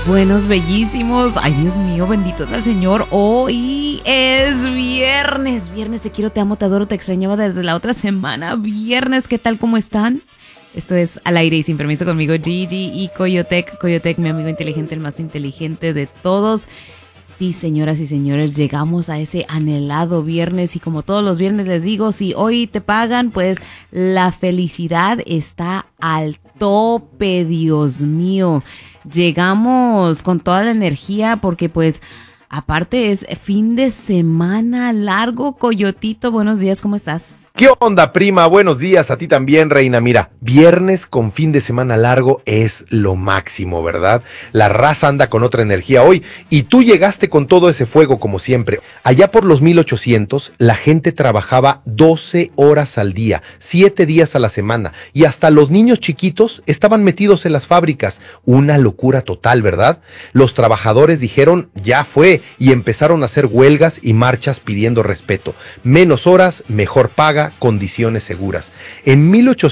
Buenos, bellísimos. Ay, Dios mío, bendito es el Señor. Hoy es viernes. Viernes, te quiero, te amo, te adoro, te extrañaba desde la otra semana. Viernes, ¿qué tal? ¿Cómo están? Esto es Al Aire y Sin Permiso conmigo, Gigi y Coyotec. Coyotec, mi amigo inteligente, el más inteligente de todos. Sí, señoras y señores, llegamos a ese anhelado viernes y como todos los viernes les digo, si hoy te pagan, pues la felicidad está al tope, Dios mío. Llegamos con toda la energía porque pues aparte es fin de semana largo. Coyotito, buenos días, ¿cómo estás? ¿Qué onda, prima? Buenos días, a ti también, reina. Mira, viernes con fin de semana largo es lo máximo, ¿verdad? La raza anda con otra energía hoy y tú llegaste con todo ese fuego como siempre. Allá por los 1800, la gente trabajaba 12 horas al día, 7 días a la semana y hasta los niños chiquitos estaban metidos en las fábricas. Una locura total, ¿verdad? Los trabajadores dijeron, ya fue, y empezaron a hacer huelgas y marchas pidiendo respeto. Menos horas, mejor paga, condiciones seguras. En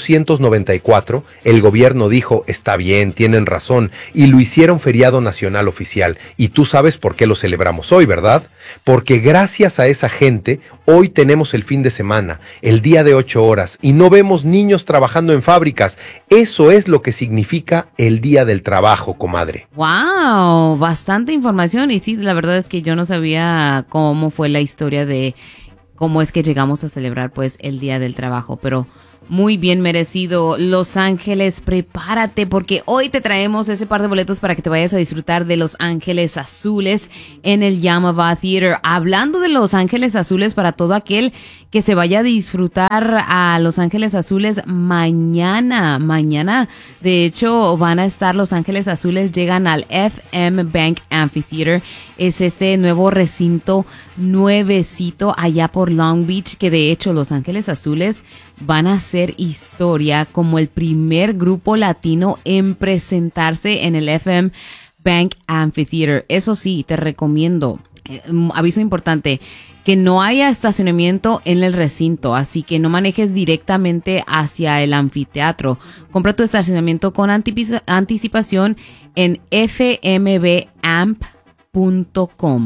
1894, el gobierno dijo, está bien, tienen razón, y lo hicieron feriado nacional oficial. Y tú sabes por qué lo celebramos hoy, ¿verdad? Porque gracias a esa gente, hoy tenemos el fin de semana, el día de 8 horas, y no vemos niños trabajando en fábricas. Eso es lo que significa el Día del Trabajo, comadre. ¡Wow! Bastante información y sí, la verdad es que yo no sabía cómo fue la historia de cómo es que llegamos a celebrar pues el Día del Trabajo, pero muy bien merecido. Los Ángeles, prepárate porque hoy te traemos ese par de boletos para que te vayas a disfrutar de Los Ángeles Azules en el Yamava Theater. Hablando de Los Ángeles Azules, para todo aquel que se vaya a disfrutar a Los Ángeles Azules mañana, de hecho van a estar Los Ángeles Azules, llegan al FM Bank Amphitheater. Es este nuevo recinto nuevecito allá por Long Beach, que de hecho Los Ángeles Azules van a hacer historia como el primer grupo latino en presentarse en el FM Bank Amphitheater. Eso sí, te recomiendo, aviso importante, que no haya estacionamiento en el recinto, así que no manejes directamente hacia el anfiteatro. Compra tu estacionamiento con anticipación en fmbamp.com.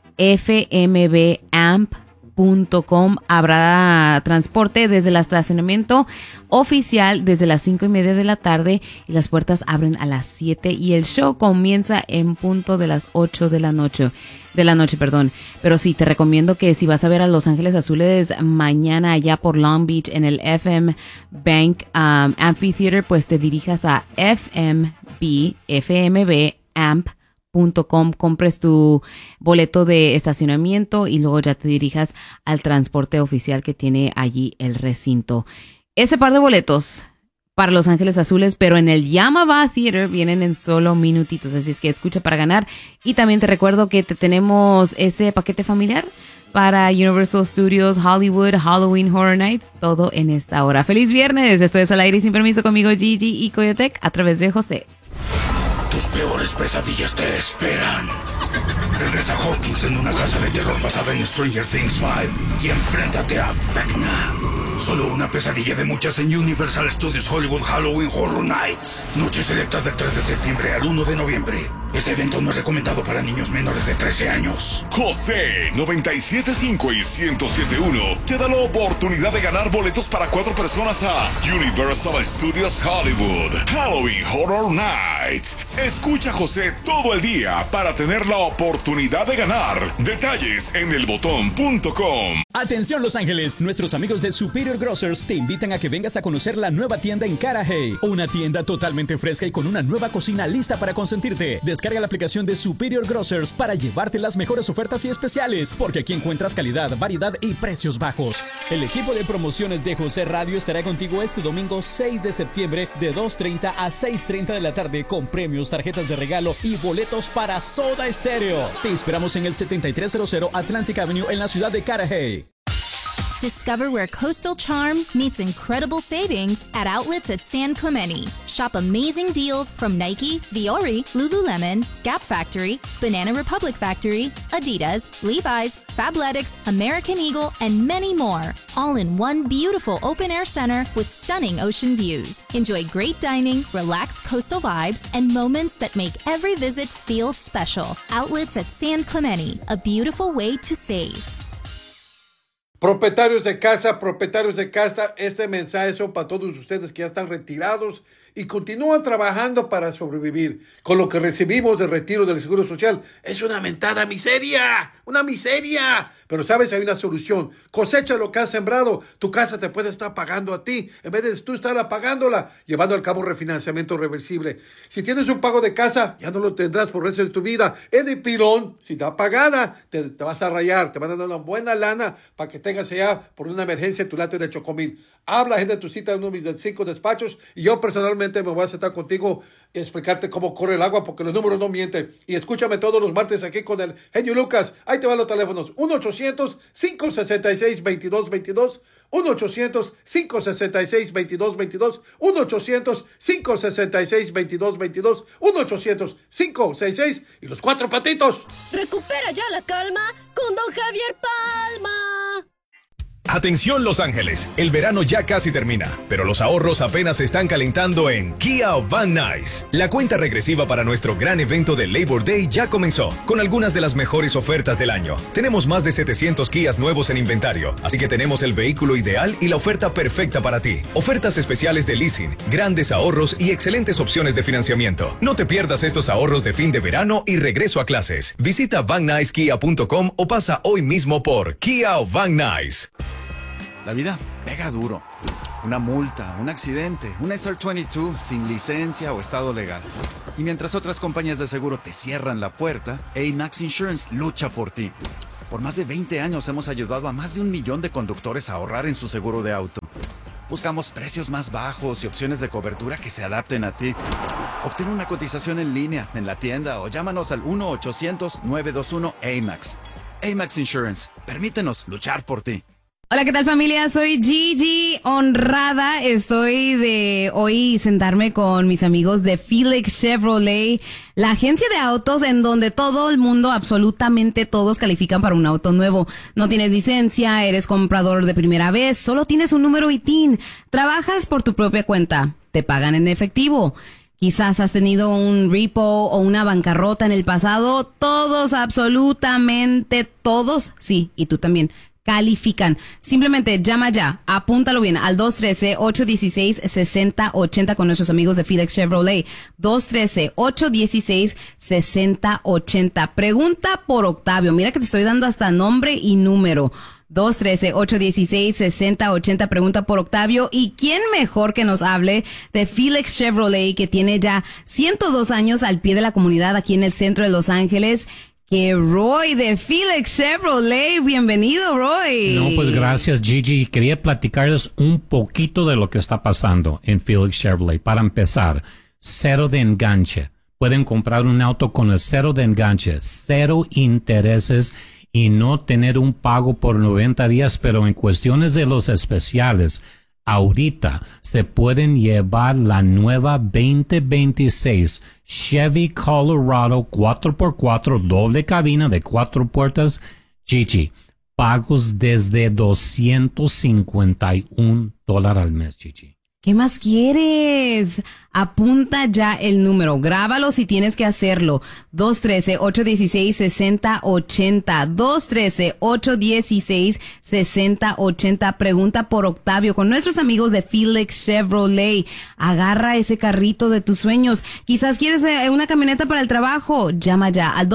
fmbamp.com. Habrá transporte desde el estacionamiento oficial desde las 5:30 de la tarde y las puertas abren a las 7 y el show comienza en punto de las 8 de la noche. Pero sí, te recomiendo que si vas a ver a Los Ángeles Azules mañana allá por Long Beach en el FM Bank Amphitheater, pues te dirijas a fmbamp.com, compres tu boleto de estacionamiento y luego ya te dirijas al transporte oficial que tiene allí el recinto. Ese par de boletos para Los Ángeles Azules, pero en el Yamava Theater vienen en solo minutitos, así es que escucha para ganar. Y también te recuerdo que te tenemos ese paquete familiar para Universal Studios Hollywood Halloween Horror Nights, todo en esta hora. ¡Feliz viernes! Esto es Al Aire y Sin Permiso conmigo, Gigi y Coyotec, a través de José. Tus peores pesadillas te esperan. Regresa Hawkins en una casa de terror basada en Stranger Things 5 y enfréntate a Vecna. Solo una pesadilla de muchas en Universal Studios Hollywood Halloween Horror Nights. Noches selectas del 3 de septiembre al 1 de noviembre. Este evento no es recomendado para niños menores de 13 años. José 97.5 y 107.1 te da la oportunidad de ganar boletos para 4 personas a Universal Studios Hollywood Halloween Horror Nights. Escucha a José todo el día para tener la oportunidad de ganar. Detalles en elbotón.com. Atención Los Ángeles, nuestros amigos de Superior Grocers te invitan a que vengas a conocer la nueva tienda en Carajay. Una tienda totalmente fresca y con una nueva cocina lista para consentirte. Descarga la aplicación de Superior Grocers para llevarte las mejores ofertas y especiales, porque aquí encuentras calidad, variedad y precios bajos. El equipo de promociones de José Radio estará contigo este domingo 6 de septiembre de 2:30 a 6:30 de la tarde con premios, tarjetas de regalo y boletos para Soda Stereo. Te esperamos en el 7300 Atlantic Avenue en la ciudad de Carajay. Discover where coastal charm meets incredible savings at outlets at San Clemente. Shop amazing deals from Nike, Viore, Lululemon, Gap Factory, Banana Republic Factory, Adidas, Levi's, Fabletics, American Eagle, and many more. All in one beautiful open-air center with stunning ocean views. Enjoy great dining, relaxed coastal vibes, and moments that make every visit feel special. Outlets at San Clemente, a beautiful way to save. Propietarios de casa, este mensaje son para todos ustedes que ya están retirados y continúan trabajando para sobrevivir. Con lo que recibimos de retiro del Seguro Social es una mentada miseria, una miseria. Pero sabes, hay una solución. Cosecha lo que has sembrado. Tu casa te puede estar pagando a ti en vez de tú estar pagándola, llevando al cabo refinanciamiento reversible. Si tienes un pago de casa, ya no lo tendrás por el resto de tu vida. Es de pilón. Si está pagada, te vas a rayar. Te van a dar una buena lana para que tengas allá por una emergencia tu late de Chocomil. Habla, agenda tu cita en uno de mis 5 despachos y yo personalmente me voy a sentar contigo y explicarte cómo corre el agua porque los números no mienten. Y escúchame todos los martes aquí con el genio Lucas. Ahí te van los teléfonos. 1-800-566-2222. 1-800-566-2222. 1-800-566-2222. 1-800-566 y los 4 patitos. Recupera ya la calma con Don Javier Palma. Atención Los Ángeles, el verano ya casi termina, pero los ahorros apenas se están calentando en Kia Van Nuys. La cuenta regresiva para nuestro gran evento de Labor Day ya comenzó, con algunas de las mejores ofertas del año. Tenemos más de 700 Kias nuevos en inventario, así que tenemos el vehículo ideal y la oferta perfecta para ti. Ofertas especiales de leasing, grandes ahorros y excelentes opciones de financiamiento. No te pierdas estos ahorros de fin de verano y regreso a clases. Visita VanNuysKia.com o pasa hoy mismo por Kia Van Nuys. La vida pega duro. Una multa, un accidente, un SR22 sin licencia o estado legal. Y mientras otras compañías de seguro te cierran la puerta, AMAX Insurance lucha por ti. Por más de 20 años hemos ayudado a más de 1 millón de conductores a ahorrar en su seguro de auto. Buscamos precios más bajos y opciones de cobertura que se adapten a ti. Obtén una cotización en línea, en la tienda o llámanos al 1-800-921-AMAX. AMAX Insurance. Permítenos luchar por ti. Hola, ¿qué tal familia? Soy Gigi, honrada. Estoy de hoy sentarme con mis amigos de Felix Chevrolet, la agencia de autos en donde todo el mundo, absolutamente todos, califican para un auto nuevo. No tienes licencia, eres comprador de primera vez, solo tienes un número ITIN, trabajas por tu propia cuenta, te pagan en efectivo. Quizás has tenido un repo o una bancarrota en el pasado. Todos, absolutamente todos, sí, y tú también, califican. Simplemente llama ya, apúntalo bien, al 213-816-6080 con nuestros amigos de Felix Chevrolet. 213-816-6080. Pregunta por Octavio. Mira que te estoy dando hasta nombre y número. 213-816-6080. Pregunta por Octavio. ¿Y quién mejor que nos hable de Felix Chevrolet, que tiene ya 102 años al pie de la comunidad aquí en el centro de Los Ángeles, que Roy de Felix Chevrolet? Bienvenido, Roy. No, pues gracias, Gigi. Quería platicarles un poquito de lo que está pasando en Felix Chevrolet. Para empezar, cero de enganche. Pueden comprar un auto con el cero de enganche, cero intereses y no tener un pago por 90 días, pero en cuestiones de los especiales, ahorita se pueden llevar la nueva 2026 Chevy Colorado 4x4 doble cabina de 4 puertas. Gigi, pagos desde $251 al mes, Gigi. ¿Qué más quieres? Apunta ya el número. Grábalo si tienes que hacerlo. 213-816-6080. 213-816-6080. Pregunta por Octavio con nuestros amigos de Felix Chevrolet. Agarra ese carrito de tus sueños. Quizás quieres una camioneta para el trabajo. Llama ya al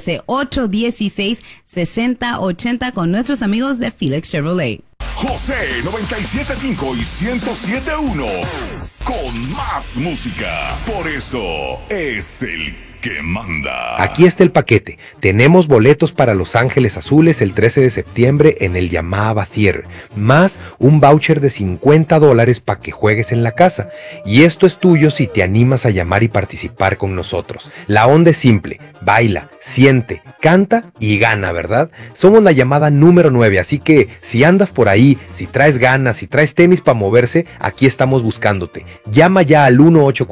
213-816-6080 con nuestros amigos de Felix Chevrolet. José 97.5 y 107.1 con más música. Por eso es el que manda. Aquí está el paquete. Tenemos boletos para Los Ángeles Azules el 13 de septiembre en el Yamaha Theater, más un voucher de $50 para que juegues en la casa. Y esto es tuyo si te animas a llamar y participar con nosotros. La onda es simple: baila, siente, canta y gana, ¿verdad? Somos la llamada número 9, así que si andas por ahí, si traes ganas, si traes tenis para moverse, aquí estamos buscándote. Llama ya al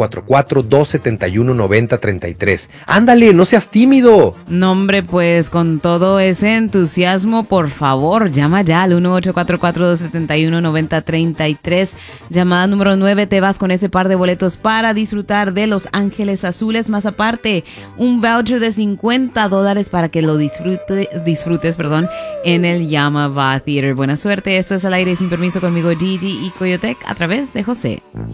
1-844-271-9033. Ándale, no seas tímido. No, hombre, pues con todo ese entusiasmo, por favor, llama ya al 1-844-271-9033. Llamada número 9, te vas con ese par de boletos para disfrutar de Los Ángeles Azules, más aparte un voucher de $50 para que lo disfrutes en el Yamaha Theater. Buena suerte, esto es Al Aire Sin Permiso conmigo, Gigi y Coyotec, a través de José.